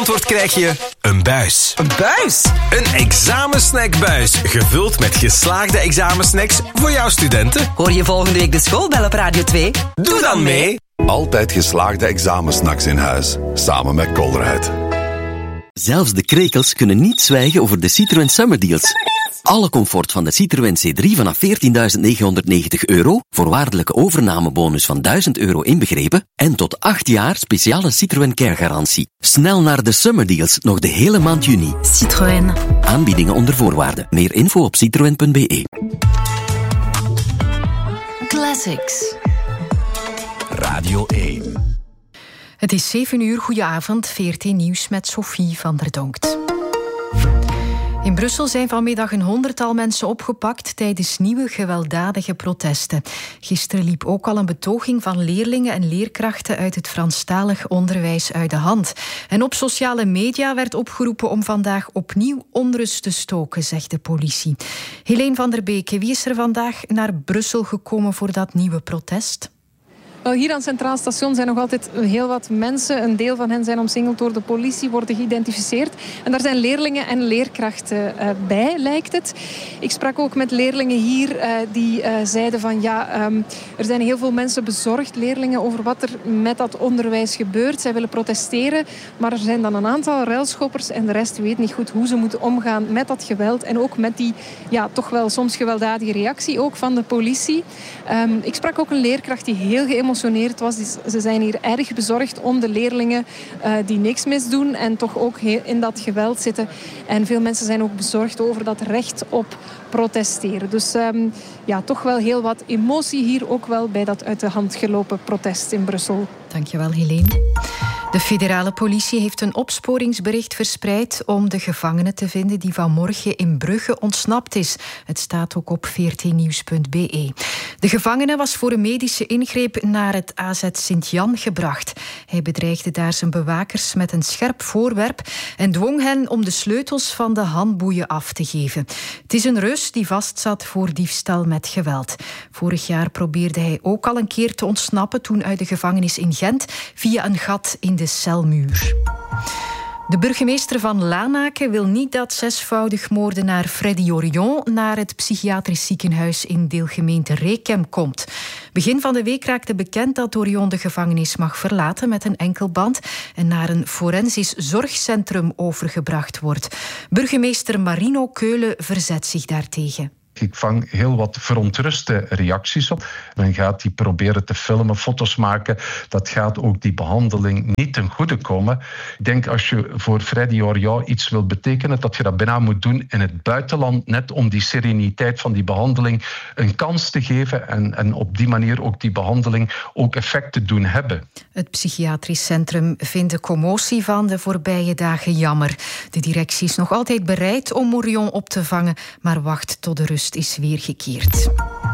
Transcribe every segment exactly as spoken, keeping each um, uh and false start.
antwoord krijg je een buis. Een buis? Een examensnackbuis, gevuld met geslaagde examensnacks voor jouw studenten. Hoor je volgende week de schoolbel op Radio twee? Doe dan mee! Altijd geslaagde examensnacks in huis, samen met Colruyt. Zelfs de krekels kunnen niet zwijgen over de Citroën Summer Deals. Alle comfort van de Citroën C drie vanaf veertienduizend negenhonderdnegentig euro, voorwaardelijke overnamebonus van duizend euro inbegrepen en tot acht jaar speciale Citroën Care garantie. Snel naar de Summer Deals, nog de hele maand juni. Citroën. Aanbiedingen onder voorwaarden. Meer info op citroen punt b e. Classics. Radio één. Het is zeven uur, goedenavond, V R T Nieuws met Sophie van der Donkt. In Brussel zijn vanmiddag een honderdtal mensen opgepakt tijdens nieuwe gewelddadige protesten. Gisteren liep ook al een betoging van leerlingen en leerkrachten uit het Franstalig onderwijs uit de hand. En op sociale media werd opgeroepen om vandaag opnieuw onrust te stoken, zegt de politie. Helene van der Beek, wie is er vandaag naar Brussel gekomen voor dat nieuwe protest? Wel, hier aan het Centraal Station zijn nog altijd heel wat mensen. Een deel van hen zijn omsingeld door de politie, worden geïdentificeerd. En daar zijn leerlingen en leerkrachten uh, bij, lijkt het. Ik sprak ook met leerlingen hier uh, die uh, zeiden van ja, um, er zijn heel veel mensen bezorgd, leerlingen, over wat er met dat onderwijs gebeurt. Zij willen protesteren, maar er zijn dan een aantal ruilschoppers en de rest weet niet goed hoe ze moeten omgaan met dat geweld. En ook met die ja, toch wel soms gewelddadige reactie ook van de politie. Um, ik sprak ook een leerkracht die heel geëmotioneerd was. Ze zijn hier erg bezorgd om de leerlingen uh, die niks misdoen en toch ook in dat geweld zitten. En veel mensen zijn ook bezorgd over dat recht op protesteren. Dus um, ja, toch wel heel wat emotie hier ook wel bij dat uit de hand gelopen protest in Brussel. Dankjewel, Helene. De federale politie heeft een opsporingsbericht verspreid om de gevangene te vinden die vanmorgen in Brugge ontsnapt is. Het staat ook op v r t nieuws punt b e. De gevangene was voor een medische ingreep naar het A Z Sint-Jan gebracht. Hij bedreigde daar zijn bewakers met een scherp voorwerp en dwong hen om de sleutels van de handboeien af te geven. Het is een Rus die vastzat voor diefstal met geweld. Vorig jaar probeerde hij ook al een keer te ontsnappen toen uit de gevangenis in Gent via een gat in de celmuur. De burgemeester van Lanaken wil niet dat zesvoudig moordenaar Freddy Orion naar het psychiatrisch ziekenhuis in deelgemeente Rekem komt. Begin van de week raakte bekend dat Orion de gevangenis mag verlaten met een enkelband en naar een forensisch zorgcentrum overgebracht wordt. Burgemeester Marino Keulen verzet zich daartegen. Ik vang heel wat verontruste reacties op. Men gaat die proberen te filmen, foto's maken. Dat gaat ook die behandeling niet ten goede komen. Ik denk als je voor Freddy Orion iets wil betekenen, dat je dat bijna moet doen in het buitenland, net om die sereniteit van die behandeling een kans te geven en, en op die manier ook die behandeling ook effect te doen hebben. Het psychiatrisch centrum vindt de commotie van de voorbije dagen jammer. De directie is nog altijd bereid om Orion op te vangen, maar wacht tot de rust is weergekeerd.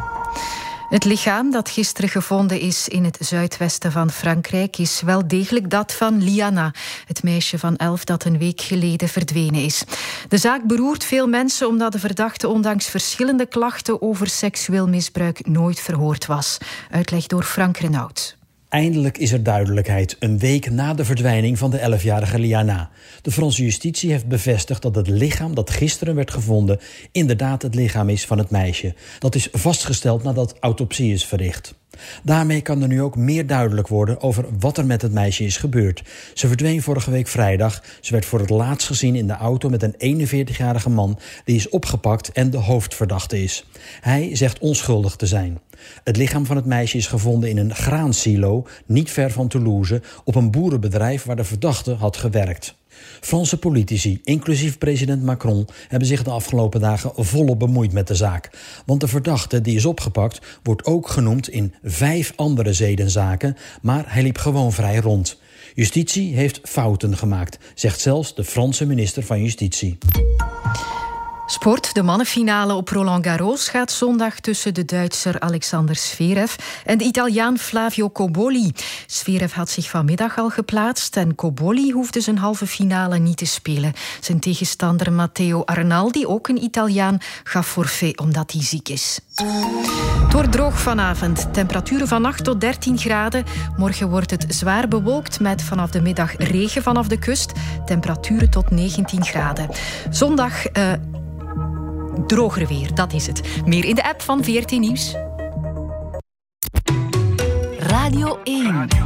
Het lichaam dat gisteren gevonden is in het zuidwesten van Frankrijk is wel degelijk dat van Liana, het meisje van elf dat een week geleden verdwenen is. De zaak beroert veel mensen omdat de verdachte ondanks verschillende klachten over seksueel misbruik nooit verhoord was. Uitleg door Frank Renaud. Eindelijk is er duidelijkheid, een week na de verdwijning van de elfjarige Liana. De Franse justitie heeft bevestigd dat het lichaam dat gisteren werd gevonden inderdaad het lichaam is van het meisje. Dat is vastgesteld nadat autopsie is verricht. Daarmee kan er nu ook meer duidelijk worden over wat er met het meisje is gebeurd. Ze verdween vorige week vrijdag. Ze werd voor het laatst gezien in de auto met een eenenveertigjarige man die is opgepakt en de hoofdverdachte is. Hij zegt onschuldig te zijn. Het lichaam van het meisje is gevonden in een graansilo, niet ver van Toulouse, op een boerenbedrijf waar de verdachte had gewerkt. Franse politici, inclusief president Macron, hebben zich de afgelopen dagen volop bemoeid met de zaak. Want de verdachte die is opgepakt wordt ook genoemd in vijf andere zedenzaken, maar hij liep gewoon vrij rond. Justitie heeft fouten gemaakt, zegt zelfs de Franse minister van Justitie. Sport, de mannenfinale op Roland Garros gaat zondag tussen de Duitser Alexander Zverev en de Italiaan Flavio Cobolli. Zverev had zich vanmiddag al geplaatst en Cobolli hoefde zijn halve finale niet te spelen. Zijn tegenstander Matteo Arnaldi, ook een Italiaan, gaf forfait omdat hij ziek is. Het wordt droog vanavond. Temperaturen van acht tot dertien graden. Morgen wordt het zwaar bewolkt met vanaf de middag regen vanaf de kust. Temperaturen tot negentien graden. Zondag uh, droger weer, dat is het. Meer in de app van V R T Nieuws. Radio één.